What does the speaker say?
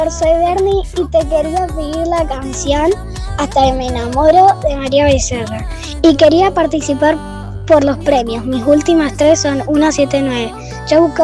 Soy Bernie y te quería pedir la canción Hasta que me enamoro de María Becerra. Y quería participar por los premios. Mis últimas 3 son 179. Yo busco